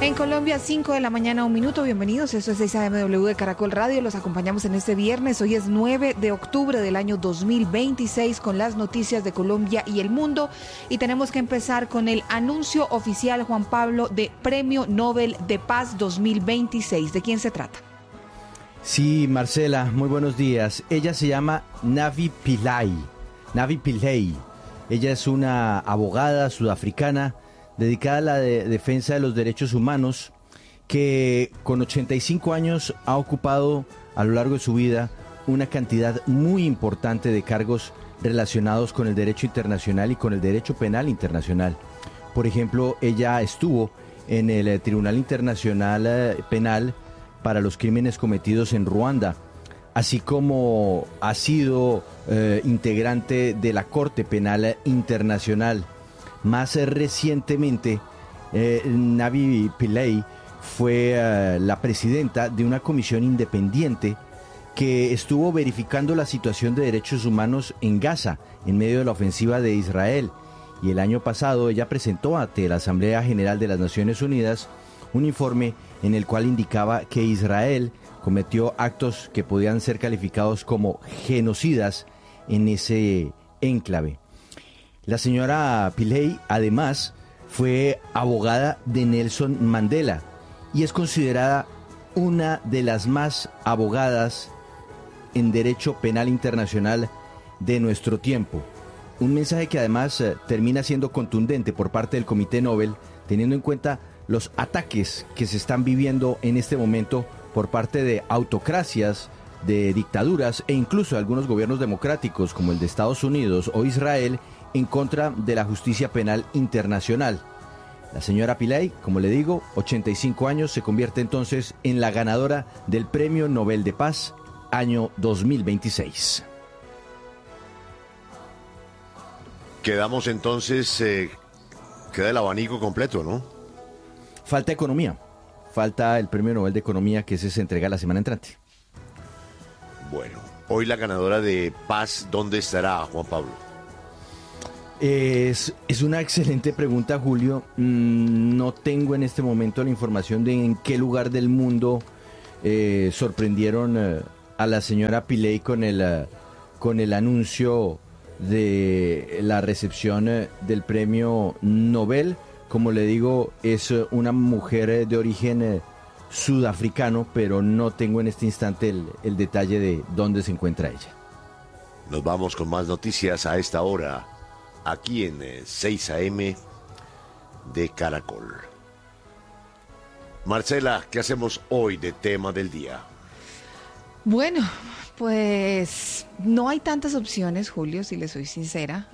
En Colombia, 5 de la mañana, 1 minuto. Bienvenidos. Esto es 6 AMW de Caracol Radio. Los acompañamos en este viernes. Hoy es 9 de octubre del año 2026 con las noticias de Colombia y el mundo. Y tenemos que empezar con el anuncio oficial, Juan Pablo, de Premio Nobel de Paz 2026. ¿De quién se trata? Sí, Marcela, muy buenos días. Ella se llama Navi Pillay. Navi Pillay. Ella es una abogada sudafricana dedicada a la defensa de los derechos humanos, que con 85 años ha ocupado a lo largo de su vida una cantidad muy importante de cargos relacionados con el derecho internacional y con el derecho penal internacional. Por ejemplo, ella estuvo en el Tribunal Internacional Penal para los crímenes cometidos en Ruanda, así como ha sido integrante de la Corte Penal Internacional. Más recientemente, Navi Pillay fue la presidenta de una comisión independiente que estuvo verificando la situación de derechos humanos en Gaza en medio de la ofensiva de Israel. Y el año pasado ella presentó ante la Asamblea General de las Naciones Unidas un informe en el cual indicaba que Israel cometió actos que podían ser calificados como genocidas en ese enclave. La señora Pillay, además, fue abogada de Nelson Mandela y es considerada una de las más abogadas en derecho penal internacional de nuestro tiempo. Un mensaje que además termina siendo contundente por parte del Comité Nobel, teniendo en cuenta los ataques que se están viviendo en este momento por parte de autocracias, de dictaduras e incluso de algunos gobiernos democráticos como el de Estados Unidos o Israel, en contra de la justicia penal internacional. La señora Pillay, como le digo, 85 años, se convierte entonces en la ganadora del Premio Nobel de Paz año 2026. Quedamos entonces, queda el abanico completo, ¿no? Falta economía, falta el Premio Nobel de Economía, que se entrega la semana entrante. Bueno, hoy la ganadora de Paz, ¿dónde estará, Juan Pablo? Es una excelente pregunta, Julio. No tengo en este momento la información de en qué lugar del mundo sorprendieron a la señora Pillay con el anuncio de la recepción del premio Nobel. Como le digo, es una mujer de origen sudafricano, pero no tengo en este instante el detalle de dónde se encuentra ella. Nos vamos con más noticias a esta hora, aquí en 6 AM de Caracol. Marcela, ¿qué hacemos hoy de tema del día? Bueno, pues no hay tantas opciones, Julio, si le soy sincera.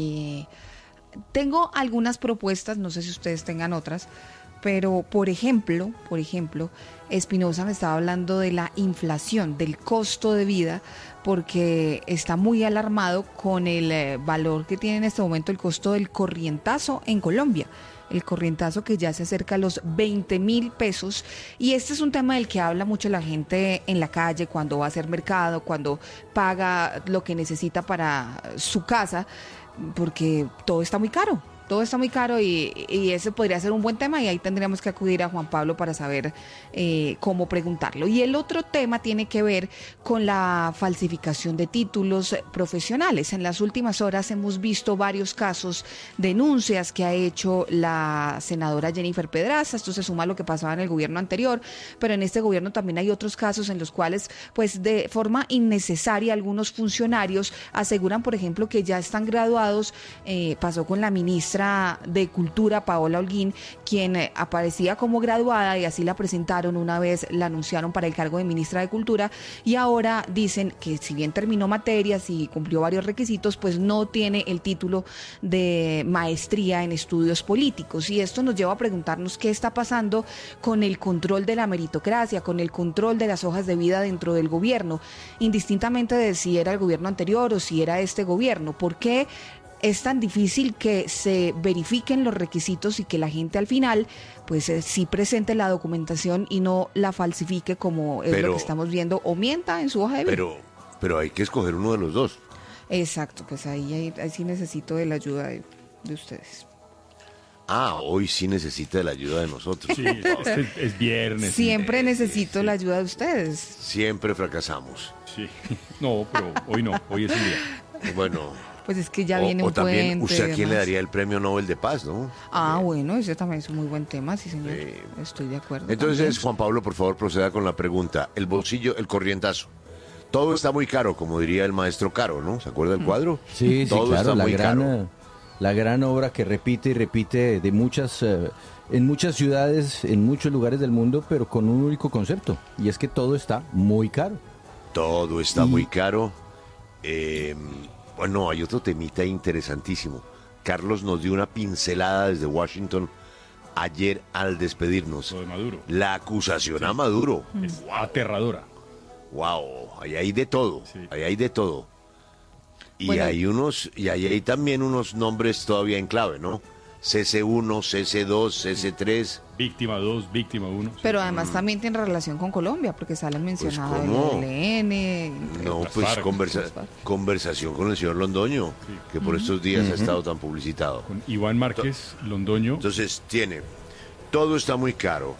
Tengo algunas propuestas, no sé si ustedes tengan otras, pero por ejemplo, Espinosa me estaba hablando de la inflación, del costo de vida, porque está muy alarmado con el valor que tiene en este momento el costo del corrientazo en Colombia. El corrientazo que ya se acerca a los 20.000 pesos, y este es un tema del que habla mucho la gente en la calle cuando va a hacer mercado, cuando paga lo que necesita para su casa, porque todo está muy caro. Todo está muy caro y ese podría ser un buen tema, y ahí tendríamos que acudir a Juan Pablo para saber cómo preguntarlo. Y el otro tema tiene que ver con la falsificación de títulos profesionales. En las últimas horas hemos visto varios casos, denuncias que ha hecho la senadora Jennifer Pedraza. Esto se suma a lo que pasaba en el gobierno anterior, pero en este gobierno también hay otros casos en los cuales, pues de forma innecesaria, algunos funcionarios aseguran, por ejemplo, que ya están graduados. Pasó con la ministra de Cultura, Paola Holguín, quien aparecía como graduada y así la presentaron una vez, la anunciaron para el cargo de ministra de Cultura, y ahora dicen que si bien terminó materias y cumplió varios requisitos, pues no tiene el título de maestría en estudios políticos. Y esto nos lleva a preguntarnos qué está pasando con el control de la meritocracia, con el control de las hojas de vida dentro del gobierno, indistintamente de si era el gobierno anterior o si era este gobierno. ¿Por qué es tan difícil que se verifiquen los requisitos y que la gente al final pues sí presente la documentación y no la falsifique, como es lo que estamos viendo, o mienta en su hoja de vida? Pero hay que escoger uno de los dos. Exacto, pues ahí sí necesito de la ayuda de ustedes. Hoy sí necesita de la ayuda de nosotros. Sí, es viernes. Siempre necesito la ayuda de ustedes. Siempre fracasamos. Sí. No, pero hoy no, hoy es el día. Bueno. Pues es que ya viene un también, puente. ¿usted a quién le demás. daría el premio Nobel de Paz, no? Bueno, ese también es un muy buen tema, sí, señor. Sí. Estoy de acuerdo. Entonces, también. Juan Pablo, por favor, proceda con la pregunta. El bolsillo, el corrientazo. Todo está muy caro, como diría el maestro Caro, ¿no? ¿Se acuerda del cuadro? Sí, Todo claro, está muy caro. la gran obra que repite y repite de muchas, en muchas ciudades, en muchos lugares del mundo, pero con un único concepto, y es que todo está muy caro. Todo está muy caro. Bueno, hay otro temita interesantísimo. Carlos nos dio una pincelada desde Washington ayer al despedirnos. Lo de Maduro. La acusación a Maduro. Es aterradora. Wow, ahí hay de todo. Sí. Ahí hay de todo. Y Bueno. hay también unos nombres todavía en clave, ¿no? CC1, CC2, CC3. Víctima 2, víctima 1. Pero además también tiene relación con Colombia, porque sale mencionado el ¿cómo? ELN. No, otras pues FARC. conversación con el señor Londoño, que por estos días ha estado tan publicitado. Con Iván Márquez Londoño. Entonces tiene, todo está muy caro,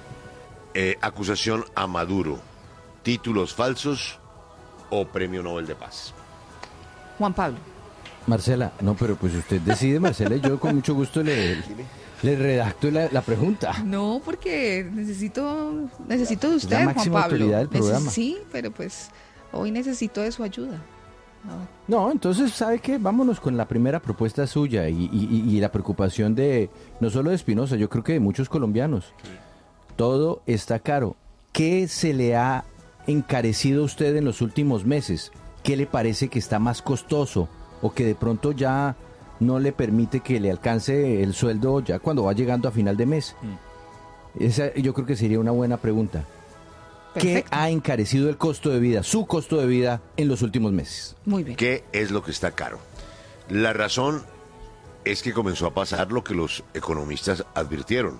acusación a Maduro, títulos falsos o premio Nobel de Paz. Juan Pablo. Marcela, no, pero pues usted decide, Marcela, y yo con mucho gusto le redacto la pregunta. No, porque necesito de usted, la Juan máxima Pablo. autoridad del programa. Sí, pero pues hoy necesito de su ayuda. No, entonces, ¿sabe qué? Vámonos con la primera propuesta suya y la preocupación de, no solo de Espinosa, yo creo que de muchos colombianos. Todo está caro. ¿Qué se le ha encarecido a usted en los últimos meses? ¿Qué le parece que está más costoso o que de pronto ya no le permite que le alcance el sueldo ya cuando va llegando a final de mes? Esa yo creo que sería una buena pregunta. ¿Qué Perfecto. ha encarecido el costo de vida, su costo de vida en los últimos meses? Muy bien. ¿Qué es lo que está caro? La razón es que comenzó a pasar lo que los economistas advirtieron.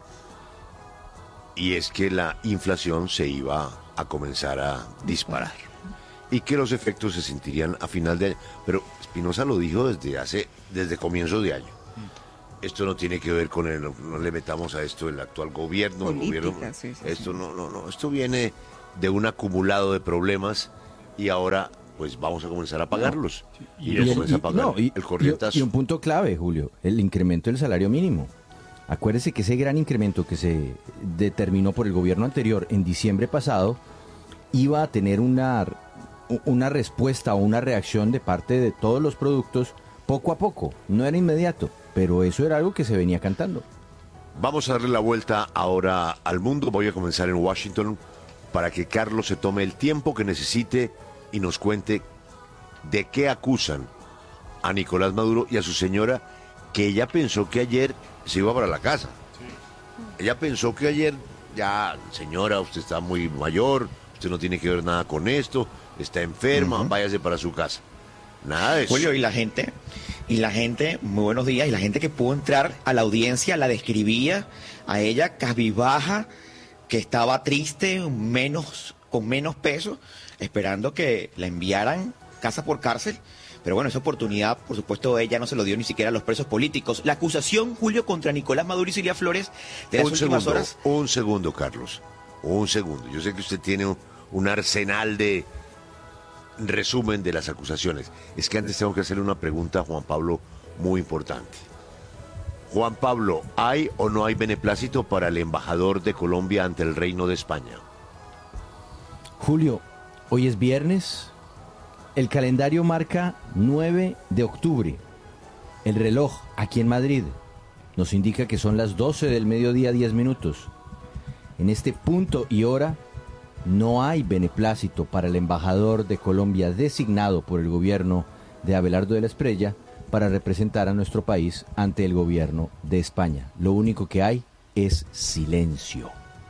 Y es que la inflación se iba a comenzar a disparar. Y que los efectos se sentirían a final de año. Pero Espinosa lo dijo desde comienzos de año. Esto no tiene que ver con no le metamos a esto el actual gobierno, Política, el gobierno. sí, sí, Esto no. Esto viene de un acumulado de problemas y ahora pues vamos a comenzar a pagarlos. Y Y, eso- nos comienza a pagar el corrientazo. y un punto clave, Julio, el incremento del salario mínimo. Acuérdese que ese gran incremento que se determinó por el gobierno anterior en diciembre pasado iba a tener una respuesta o una reacción de parte de todos los productos poco a poco. No era inmediato, pero eso era algo que se venía cantando. Vamos a darle la vuelta ahora al mundo. Voy a comenzar en Washington para que Carlos se tome el tiempo que necesite y nos cuente de qué acusan a Nicolás Maduro y a su señora, que ella pensó que ayer se iba para la casa. Ella pensó que ayer, ya, señora, usted está muy mayor, usted no tiene que ver nada con esto, está enferma, váyase para su casa. Nada de eso. Julio, y la gente, muy buenos días, y la gente que pudo entrar a la audiencia la describía a ella cabizbaja, que estaba triste, con menos peso, esperando que la enviaran casa por cárcel. Pero bueno, esa oportunidad, por supuesto, ella no se lo dio ni siquiera a los presos políticos. La acusación, Julio, contra Nicolás Maduro y Cilia Flores de las últimas horas. Un segundo, Carlos. Un segundo. Yo sé que usted tiene un arsenal de resumen de las acusaciones. Es que antes tengo que hacerle una pregunta a Juan Pablo muy importante. Juan Pablo, ¿hay o no hay beneplácito para el embajador de Colombia ante el Reino de España? Julio, hoy es viernes, el calendario marca 9 de octubre. El reloj aquí en Madrid nos indica que son las 12 del mediodía 10 minutos. En este punto y hora no hay beneplácito para el embajador de Colombia designado por el gobierno de Abelardo de la Espriella para representar a nuestro país ante el gobierno de España. Lo único que hay es silencio.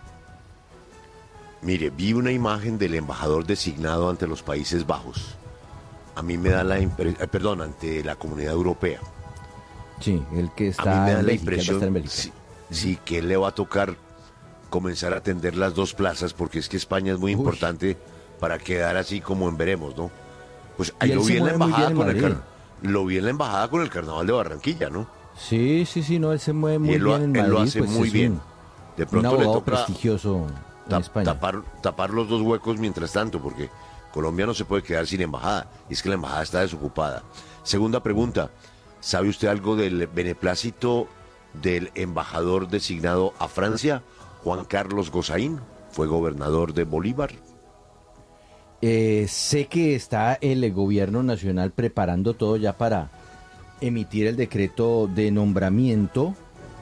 Mire, vi una imagen del embajador designado ante los Países Bajos. A mí me da la impresión, ante la Comunidad Europea. Sí, el que A mí está me da en la Bélgica, él va a estar en impresión, Bélgica. sí, que él le va a tocar comenzar a atender las dos plazas, porque es que España es muy importante para quedar así como en veremos, ¿no? Pues ahí Y él lo se vi en la mueve muy embajada bien en Madrid. lo vi en la embajada con el Carnaval de Barranquilla, ¿no? Sí, no, él se mueve muy bien en Madrid. Él lo hace pues muy bien. De pronto un le abogado toca prestigioso en España. tapar los dos huecos mientras tanto, porque Colombia no se puede quedar sin embajada, y es que la embajada está desocupada. Segunda pregunta, ¿sabe usted algo del beneplácito del embajador designado a Francia, Juan Carlos Gozaín? Fue gobernador de Bolívar. Sé que está el gobierno nacional preparando todo ya para emitir el decreto de nombramiento,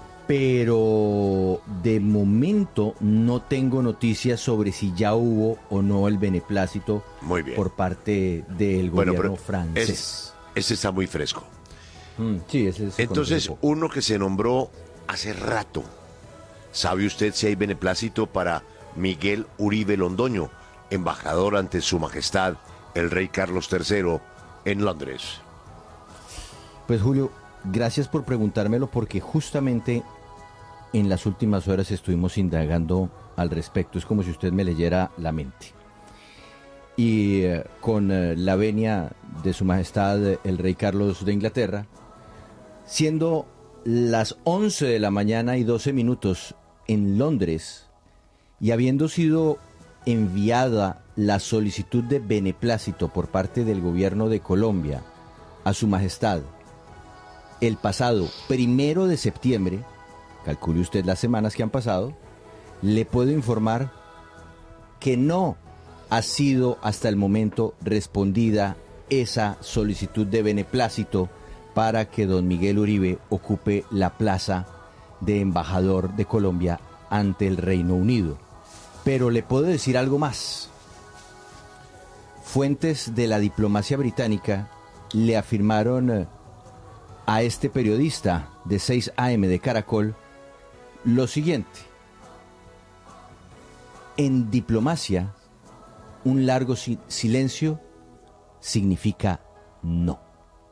pero de momento no tengo noticias sobre si ya hubo o no el beneplácito por parte del gobierno francés. Ese está muy fresco. Sí, ese es. Entonces, uno que se nombró hace rato, ¿sabe usted si hay beneplácito para Miguel Uribe Londoño, embajador ante Su Majestad el Rey Carlos III en Londres? Pues Julio, gracias por preguntármelo, porque justamente en las últimas horas estuvimos indagando al respecto. Es como si usted me leyera la mente. Y con la venia de Su Majestad el Rey Carlos de Inglaterra, siendo las 11 de la mañana y 12 minutos en Londres, y habiendo sido enviada la solicitud de beneplácito por parte del gobierno de Colombia a Su Majestad el pasado 1 de septiembre, calcule usted las semanas que han pasado, le puedo informar que no ha sido hasta el momento respondida esa solicitud de beneplácito para que don Miguel Uribe ocupe la plaza de embajador de Colombia ante el Reino Unido. Pero le puedo decir algo más. Fuentes de la diplomacia británica le afirmaron a este periodista de 6 AM de Caracol lo siguiente: en diplomacia, un largo silencio significa no.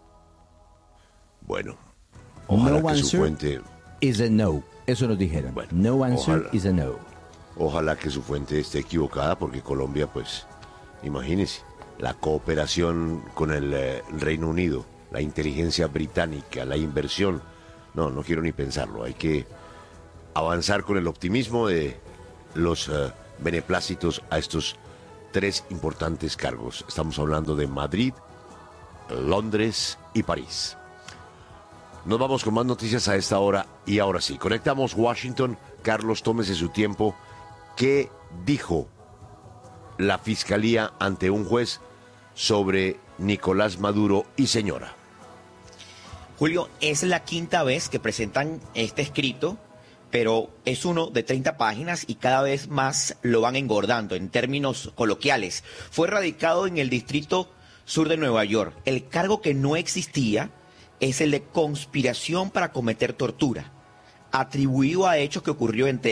Bueno, ojalá no que su answer fuente... is a no. Eso nos dijeron. Bueno, no answer is a no. Ojalá que su fuente esté equivocada, porque Colombia, pues, imagínese, la cooperación con el Reino Unido, la inteligencia británica, la inversión. No quiero ni pensarlo. Hay que avanzar con el optimismo de los beneplácitos a estos 3 importantes cargos. Estamos hablando de Madrid, Londres y París. Nos vamos con más noticias a esta hora, y ahora sí, conectamos Washington. Carlos, tómese su tiempo. ¿Qué dijo la Fiscalía ante un juez sobre Nicolás Maduro y señora? Julio, es la 5ª vez que presentan este escrito, pero es uno de 30 páginas y cada vez más lo van engordando en términos coloquiales. Fue radicado en el Distrito Sur de Nueva York. El cargo que no existía es el de conspiración para cometer tortura, atribuido a hechos que ocurrió entre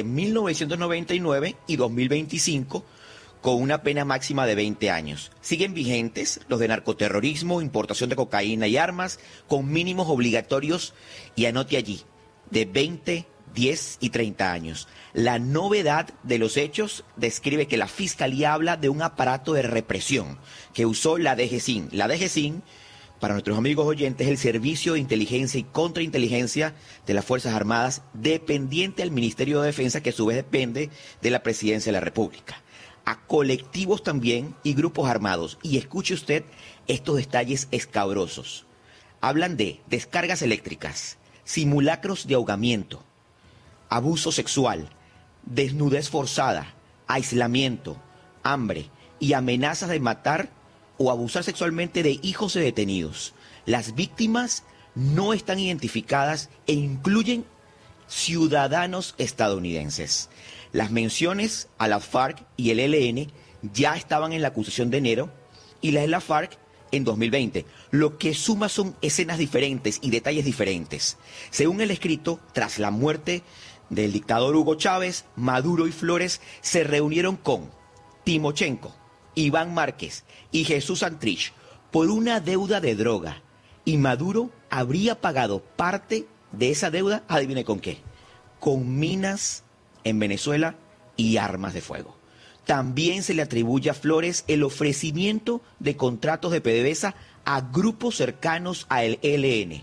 1999 y 2025, con una pena máxima de 20 años. Siguen vigentes los de narcoterrorismo, importación de cocaína y armas, con mínimos obligatorios, y anote allí, de 20, 10 y 30 años. La novedad de los hechos describe que la Fiscalía habla de un aparato de represión que usó la DGCIN. La DGCIN, para nuestros amigos oyentes, es el Servicio de Inteligencia y Contrainteligencia de las Fuerzas Armadas, dependiente del Ministerio de Defensa, que a su vez depende de la Presidencia de la República. A colectivos también y grupos armados. Y escuche usted estos detalles escabrosos. Hablan de descargas eléctricas, simulacros de ahogamiento, abuso sexual, desnudez forzada, aislamiento, hambre y amenazas de matar o abusar sexualmente de hijos de detenidos. Las víctimas no están identificadas e incluyen ciudadanos estadounidenses. Las menciones a la FARC y el ELN ya estaban en la acusación de enero y las de la FARC en 2020. Lo que suma son escenas diferentes y detalles diferentes. Según el escrito, tras la muerte del dictador Hugo Chávez, Maduro y Flores se reunieron con Timochenko, Iván Márquez y Jesús Santrich por una deuda de droga, y Maduro habría pagado parte de esa deuda, adivine con qué, con minas en Venezuela y armas de fuego. También se le atribuye a Flores el ofrecimiento de contratos de PDVSA a grupos cercanos al ELN,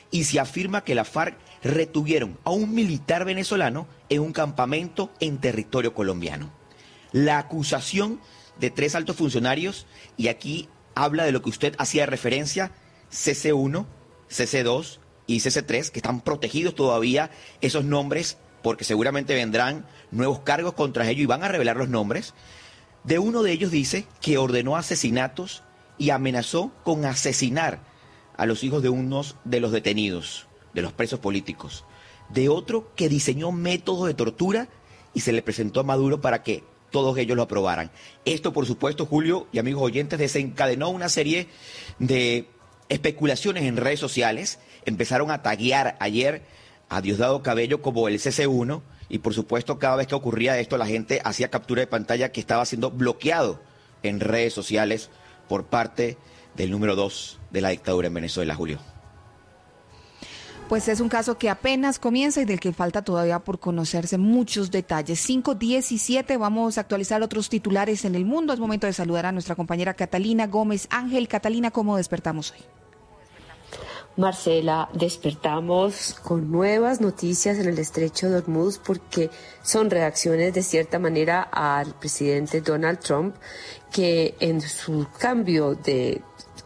y se afirma que la FARC retuvieron a un militar venezolano en un campamento en territorio colombiano. La acusación de 3 altos funcionarios, y aquí habla de lo que usted hacía referencia, CC1, CC2 y CC3, que están protegidos todavía esos nombres, porque seguramente vendrán nuevos cargos contra ellos y van a revelar los nombres. De uno de ellos dice que ordenó asesinatos y amenazó con asesinar a los hijos de unos de los detenidos, de los presos políticos. De otro que diseñó métodos de tortura y se le presentó a Maduro para que todos ellos lo aprobaran. Esto, por supuesto, Julio y amigos oyentes, desencadenó una serie de especulaciones en redes sociales. Empezaron a taguear ayer a Diosdado Cabello como el CC1 y, por supuesto, cada vez que ocurría esto, la gente hacía captura de pantalla que estaba siendo bloqueado en redes sociales por parte del número 2 de la dictadura en Venezuela, Julio. Pues es un caso que apenas comienza y del que falta todavía por conocerse muchos detalles. 5:17, vamos a actualizar otros titulares en el mundo. Es momento de saludar a nuestra compañera Catalina Gómez Ángel. Catalina, ¿cómo despertamos hoy? Marcela, despertamos con nuevas noticias en el estrecho de Hormuz porque son reacciones de cierta manera al presidente Donald Trump, que en su cambio de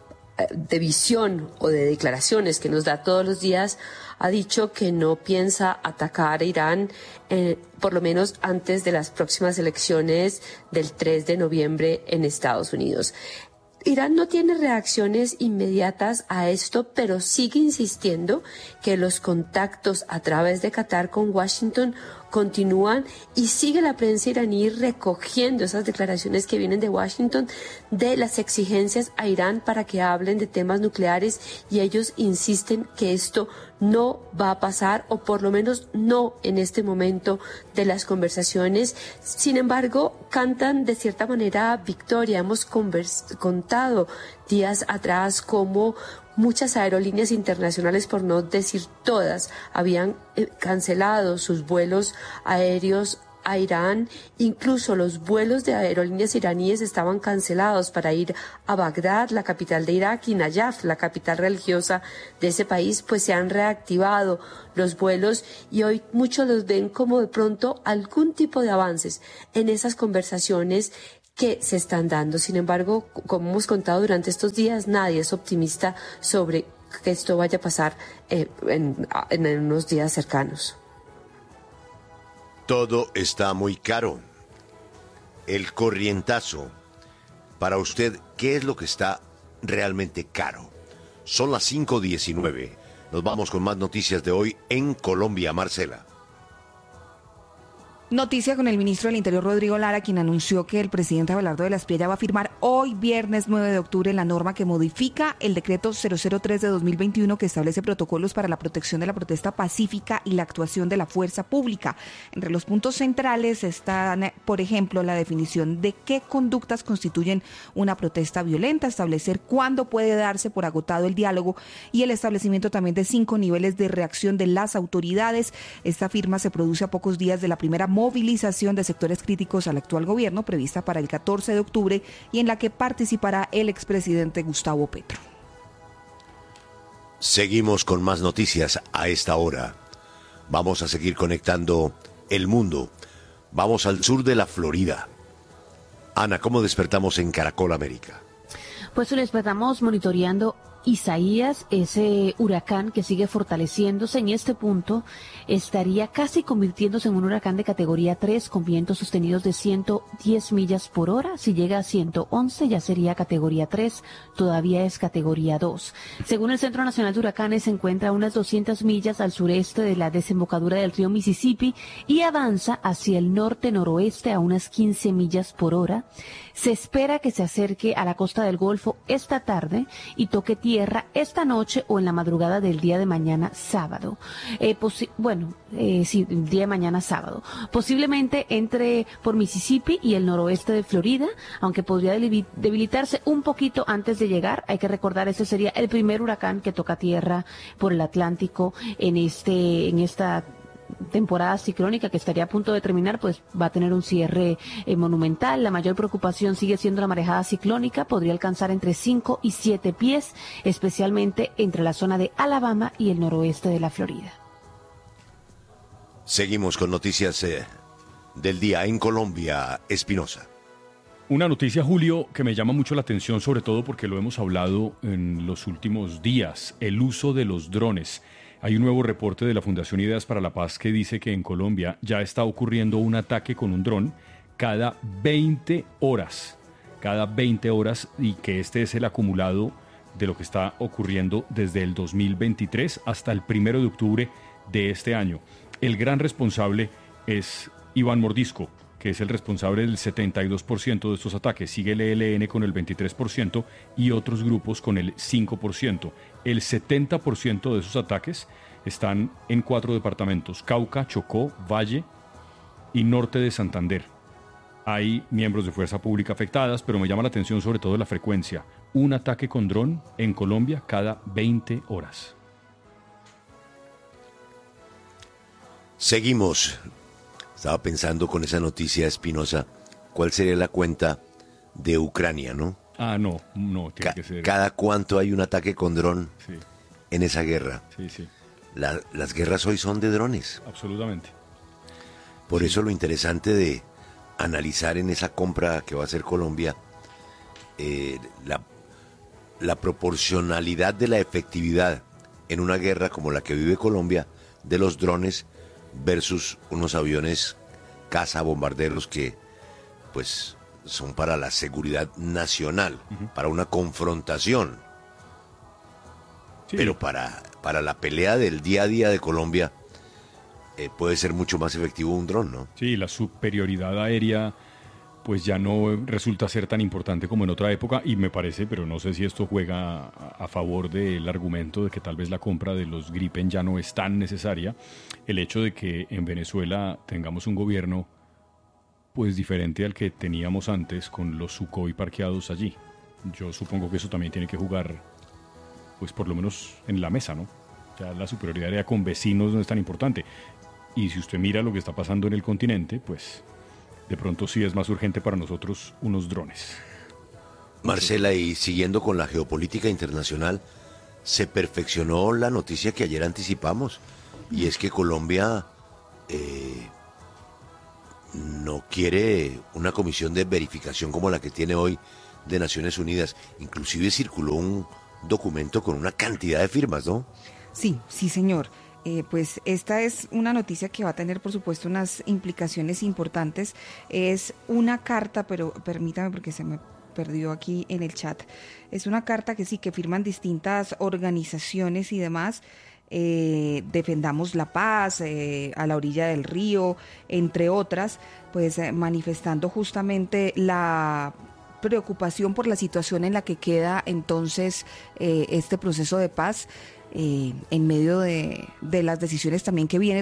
visión o de declaraciones que nos da todos los días, ha dicho que no piensa atacar a Irán, por lo menos antes de las próximas elecciones del 3 de noviembre en Estados Unidos. Irán no tiene reacciones inmediatas a esto, pero sigue insistiendo que los contactos a través de Qatar con Washington continúan y sigue la prensa iraní recogiendo esas declaraciones que vienen de Washington de las exigencias a Irán para que hablen de temas nucleares, y ellos insisten que esto no va a pasar, o por lo menos no en este momento de las conversaciones. Sin embargo, cantan de cierta manera victoria. Hemos contado días atrás cómo muchas aerolíneas internacionales, por no decir todas, habían cancelado sus vuelos aéreos a Irán. Incluso los vuelos de aerolíneas iraníes estaban cancelados para ir a Bagdad, la capital de Irak, y Nayaf, la capital religiosa de ese país. Pues se han reactivado los vuelos y hoy muchos los ven como de pronto algún tipo de avances en esas conversaciones que se están dando. Sin embargo, como hemos contado durante estos días, nadie es optimista sobre que esto vaya a pasar en unos días cercanos. Todo está muy caro. El corrientazo. Para usted, ¿qué es lo que está realmente caro? Son las 5:19. Nos vamos con más noticias de hoy en Colombia, Marcela. Noticia con el ministro del Interior, Rodrigo Lara, quien anunció que el presidente Abelardo de la Espriella va a firmar hoy, viernes 9 de octubre, la norma que modifica el decreto 003 de 2021 que establece protocolos para la protección de la protesta pacífica y la actuación de la fuerza pública. Entre los puntos centrales están, por ejemplo, la definición de qué conductas constituyen una protesta violenta, establecer cuándo puede darse por agotado el diálogo y el establecimiento también de 5 niveles de reacción de las autoridades. Esta firma se produce a pocos días de la primera movilización de sectores críticos al actual gobierno prevista para el 14 de octubre y en la que participará el expresidente Gustavo Petro. Seguimos con más noticias a esta hora. Vamos a seguir conectando el mundo. Vamos al sur de la Florida. Ana, ¿cómo despertamos en Caracol América? Pues lo despertamos monitoreando Isaías, ese huracán que sigue fortaleciéndose. En este punto estaría casi convirtiéndose en un huracán de categoría 3 con vientos sostenidos de 110 millas por hora. Si llega a 111 ya sería categoría 3, todavía es categoría 2. Según el Centro Nacional de Huracanes, se encuentra a unas 200 millas al sureste de la desembocadura del río Mississippi y avanza hacia el norte-noroeste a unas 15 millas por hora. Se espera que se acerque a la costa del Golfo esta tarde y toque tierra esta noche o en la madrugada del día de mañana sábado. Sí, el día de mañana sábado. Posiblemente entre por Mississippi y el noroeste de Florida, aunque podría debilitarse un poquito antes de llegar. Hay que recordar, este sería el primer huracán que toca tierra por el Atlántico en esta temporada ciclónica que estaría a punto de terminar, pues va a tener un cierre monumental. La mayor preocupación sigue siendo la marejada ciclónica, podría alcanzar entre 5 y 7 pies, especialmente entre la zona de Alabama y el noroeste de la Florida. Seguimos con noticias del día en Colombia. Espinosa. Una noticia, Julio, que me llama mucho la atención, sobre todo porque lo hemos hablado en los últimos días, el uso de los drones. Hay un nuevo reporte de la Fundación Ideas para la Paz que dice que en Colombia ya está ocurriendo un ataque con un dron cada 20 horas. Cada 20 horas, y que este es el acumulado de lo que está ocurriendo desde el 2023 hasta el 1 de octubre de este año. El gran responsable es Iván Mordisco, que es el responsable del 72% de estos ataques. Sigue el ELN con el 23% y otros grupos con el 5%. El 70% de esos ataques están en 4 departamentos: Cauca, Chocó, Valle y Norte de Santander. Hay miembros de fuerza pública afectadas, pero me llama la atención sobre todo la frecuencia. Un ataque con dron en Colombia cada 20 horas. Seguimos. Estaba pensando con esa noticia, Espinosa, ¿cuál sería la cuenta de Ucrania, no? No, tiene que ser. ¿Cada cuánto hay un ataque con dron Sí, en esa guerra? sí, Las guerras hoy son de drones. absolutamente. Por eso lo interesante de analizar en esa compra que va a hacer Colombia la proporcionalidad de la efectividad en una guerra como la que vive Colombia de los drones versus unos aviones caza bombarderos que pues son para la seguridad nacional, para una confrontación. Sí. Pero para la pelea del día a día de Colombia puede ser mucho más efectivo un dron, ¿no? Sí, la superioridad aérea pues ya no resulta ser tan importante como en otra época, y me parece, pero no sé si esto juega a favor del argumento de que tal vez la compra de los Gripen ya no es tan necesaria, el hecho de que en Venezuela tengamos un gobierno pues diferente al que teníamos antes con los Sukhoi parqueados allí. Yo supongo que eso también tiene que jugar pues por lo menos en la mesa, ¿no? Ya la superioridad aérea con vecinos no es tan importante. Y si usted mira lo que está pasando en el continente, pues de pronto sí es más urgente para nosotros unos drones. Marcela, y siguiendo con la geopolítica internacional, se perfeccionó la noticia que ayer anticipamos, y es que Colombia no quiere una comisión de verificación como la que tiene hoy de Naciones Unidas. Inclusive circuló un documento con una cantidad de firmas, ¿no? Sí, señor. Pues esta es una noticia que va a tener, por supuesto, unas implicaciones importantes. Es una carta, pero permítame porque se me perdió aquí en el chat. Es una carta que sí, que firman distintas organizaciones y demás. Defendamos la paz, a la orilla del río, entre otras, pues manifestando justamente la preocupación por la situación en la que queda entonces este proceso de paz, en medio de las decisiones también que vienen